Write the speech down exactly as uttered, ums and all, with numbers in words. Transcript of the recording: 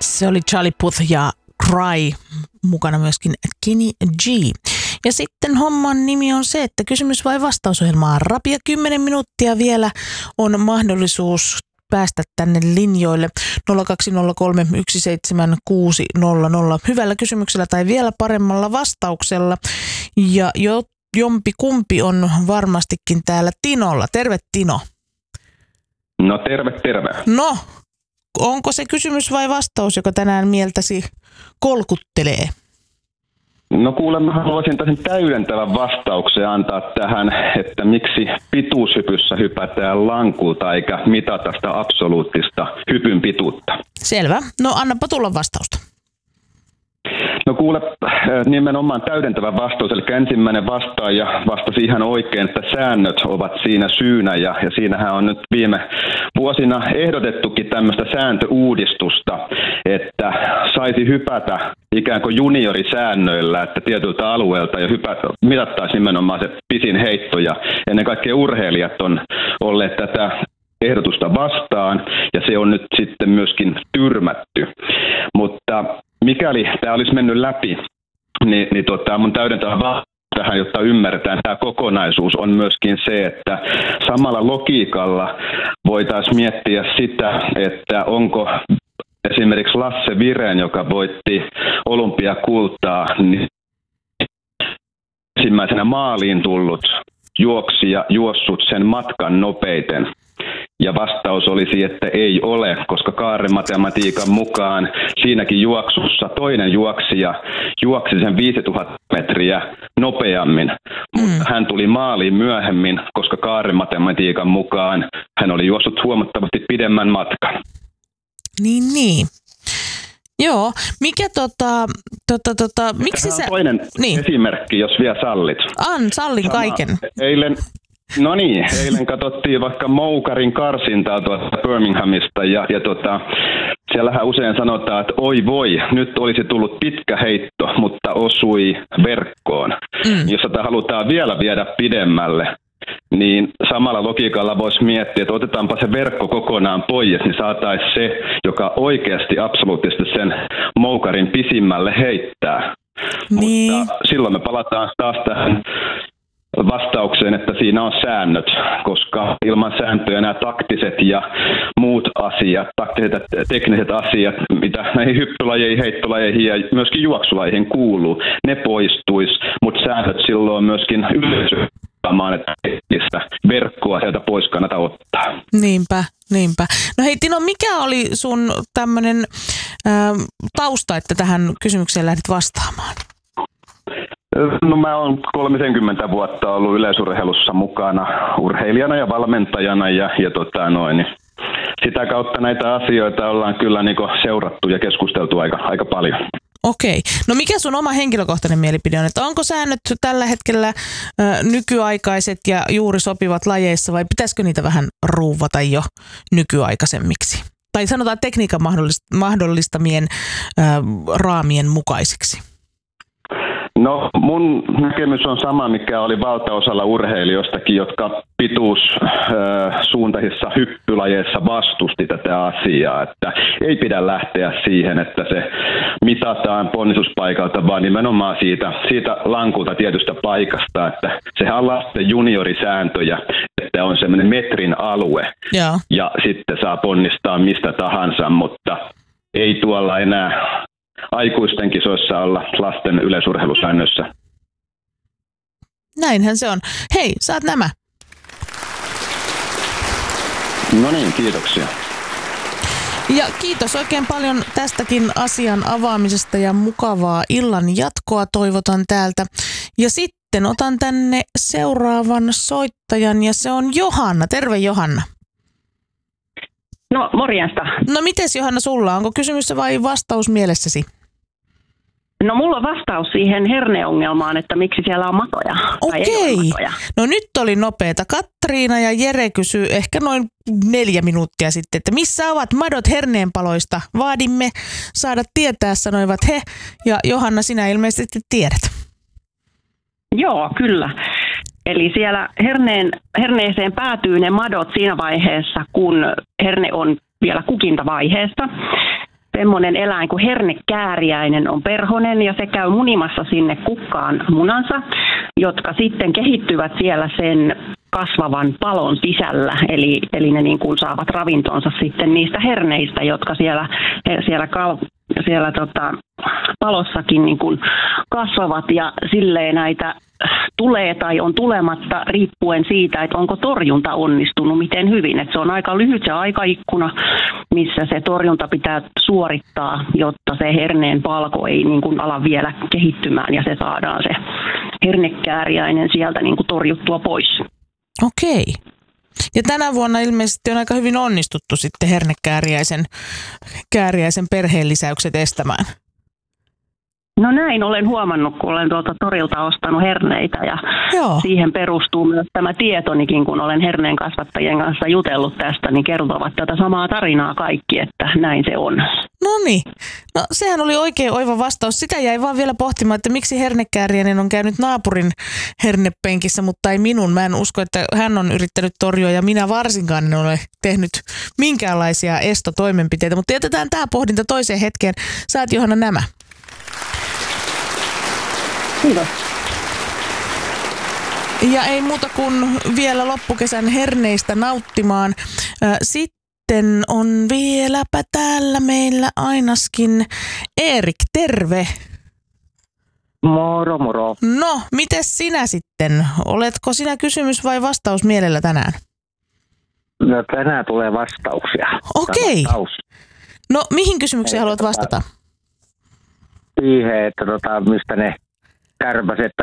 Se oli Charlie Puth ja Cry, mukana myöskin Kenny G. Ja sitten homman nimi on se, että kysymys vai vastausohjelmaa rapia kymmenen minuuttia vielä on mahdollisuus päästä tänne linjoille nolla kaksi nolla kolme yksi seitsemän kuusi nolla nolla hyvällä kysymyksellä tai vielä paremmalla vastauksella. Ja jo, jompi kumpi on varmastikin täällä Tinolla. Terve Tino. No terve, terve. No, onko se kysymys vai vastaus, joka tänään mieltäsi kolkuttelee? No kuule, mä haluaisin täsen täydentävän vastauksen antaa tähän, että miksi pituushypyssä hypätään lankulta eikä mitata sitä absoluuttista hypyn pituutta. Selvä. No annapa tulla vastausta. No kuule, nimenomaan täydentävä vastaus, eli ensimmäinen vastaaja vastasi ihan oikein, että säännöt ovat siinä syynä, ja, ja siinähän on nyt viime vuosina ehdotettukin tämmöistä sääntöuudistusta, että saisi hypätä ikään kuin juniorisäännöillä, että tietyltä alueelta ja hypätä, mitattaisiin nimenomaan se pisin heitto, ja ennen kaikkea urheilijat on olleet tätä ehdotusta vastaan, ja se on nyt sitten myöskin tyrmätty. Mutta mikäli tämä olisi mennyt läpi, niin, niin tota, mun täydentävä vastaus tähän, jotta ymmärretään tämä kokonaisuus, on myöskin se, että samalla logiikalla voitaisiin miettiä sitä, että onko esimerkiksi Lasse Viren, joka voitti olympiakultaa, niin ensimmäisenä maaliin tullut juoksija juossut sen matkan nopeiten. Ja vastaus olisi, että ei ole, koska kaarematematiikan mukaan siinäkin juoksussa toinen juoksija juoksi sen viisituhatta metriä nopeammin, mm. mutta hän tuli maaliin myöhemmin, koska kaarematematiikan mukaan hän oli juossut huomattavasti pidemmän matkan. Niin, niin. Joo, mikä tota, tota, tota, miksi sä... Toinen niin. esimerkki, jos vielä sallit. An, sallin Sama. kaiken. Eilen... No niin, eilen katsottiin vaikka Moukarin karsintaa tuosta Birminghamista ja, ja tota, siellähän usein sanotaan, että oi voi, nyt olisi tullut pitkä heitto, mutta osui verkkoon. Mm. Jos tätä halutaan vielä viedä pidemmälle, niin samalla logiikalla voisi miettiä, että otetaanpa se verkko kokonaan pois, niin saataisiin se, joka oikeasti absoluuttisesti sen Moukarin pisimmälle heittää. Niin. Mutta silloin me palataan taas tähän vastaukseen, että siinä on säännöt, koska ilman sääntöjä nämä taktiset ja muut asiat, taktiset ja tekniset asiat, mitä näihin hyppylajeihin, heittolajeihin ja myöskin juoksulajeihin kuuluu, ne poistuisi, mutta säännöt silloin myöskin yleisöttämään, että verkkoa sieltä pois kannata ottaa. Niinpä, niinpä. No hei Tino, mikä oli sun tämmöinen äh, tausta, että tähän kysymykseen lähdit vastaamaan? No mä oon kolmekymmentä vuotta ollut yleisurheilussa mukana urheilijana ja valmentajana ja, ja tota noin, niin sitä kautta näitä asioita ollaan kyllä niin kuin seurattu ja keskusteltu aika, aika paljon. Okei. No mikä sun oma henkilökohtainen mielipide on, että onko säännöt tällä hetkellä ö, nykyaikaiset ja juuri sopivat lajeissa vai pitäisikö niitä vähän ruuvata jo nykyaikaisemmiksi? Tai sanotaan tekniikan mahdollistamien ö, raamien mukaisiksi? No mun näkemys on sama, mikä oli valtaosalla urheilijoistakin, jotka pituussuuntaisissa hyppylajeissa vastusti tätä asiaa, että ei pidä lähteä siihen, että se mitataan ponnistuspaikalta, vaan nimenomaan siitä, siitä lankulta tietystä paikasta, että sehän on lasten juniorisääntöjä, että on semmoinen metrin alue ja, ja sitten saa ponnistaa mistä tahansa, mutta ei tuolla enää aikuisten kisoissa olla lasten yleisurheilusäännössä. Näinhän se on. Hei, saat nämä. No niin, kiitoksia. Ja kiitos oikein paljon tästäkin asian avaamisesta ja mukavaa illan jatkoa toivotan täältä. Ja sitten otan tänne seuraavan soittajan ja se on Johanna. Terve Johanna. No morjesta. No mites Johanna sulla? Onko kysymys vai vastaus mielessäsi? No mulla on vastaus siihen herneongelmaan, että miksi siellä on matoja. Okei. Matoja. No nyt oli nopeeta. Katriina ja Jere kysyi ehkä noin neljä minuuttia sitten, että missä ovat madot herneenpaloista? Vaadimme saada tietää, sanoivat he. Ja Johanna, sinä ilmeisesti tiedät. Joo, kyllä. Eli siellä herneen, herneeseen päätyy ne madot siinä vaiheessa, kun herne on vielä kukintavaiheessa. semmoinen eläin kuin hernekääriäinen on perhonen ja se käy munimassa sinne kukkaan munansa, jotka sitten kehittyvät siellä sen kasvavan palon sisällä, eli, eli ne niin kuin saavat ravintonsa sitten niistä herneistä, jotka siellä, siellä, siellä tota, palossakin niin kuin kasvavat ja silleen näitä tulee tai on tulematta riippuen siitä, että onko torjunta onnistunut miten hyvin. Että se on aika lyhyt se aikaikkuna, missä se torjunta pitää suorittaa, jotta se herneen palko ei niin kuin ala vielä kehittymään ja se saadaan se hernekääriäinen sieltä niin kuin torjuttua pois. Okei. Ja tänä vuonna ilmeisesti on aika hyvin onnistuttu sitten hernekääriäisen kääriäisen perheenlisäykset estämään. No näin olen huomannut, kun olen tuolta torilta ostanut herneitä ja Joo. siihen perustuu myös tämä tietonikin, kun olen herneen kasvattajien kanssa jutellut tästä, niin kertovat tätä samaa tarinaa kaikki, että näin se on. No niin. No sehän oli oikein oiva vastaus. Sitä jäi vaan vielä pohtimaan, että miksi hernekääriäinen on käynyt naapurin hernepenkissä, mutta ei minun. Mä en usko, että hän on yrittänyt torjua ja minä varsinkaan en ole tehnyt minkäänlaisia estotoimenpiteitä, mutta jätetään tämä pohdinta toiseen hetkeen. Saat Johanna nämä. Kiitos. Ja ei muuta kuin vielä loppukesän herneistä nauttimaan. Sitten on vieläpä täällä meillä ainakin Erik, terve. Moro, moro. No, mites sinä sitten? Oletko sinä kysymys vai vastaus mielellä tänään? No tänään tulee vastauksia. Okei. Vastaus. No, mihin kysymykseen haluat vastata? Siihen, että tota, mistä ne kärpäset